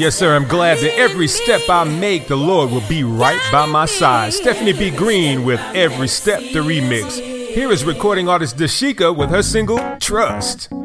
Yes, sir. I'm glad that every step I make, the Lord will be right by my side. Stephanie B. Green with Every Step, the remix. Here is recording artist Dashika with her single, Trust.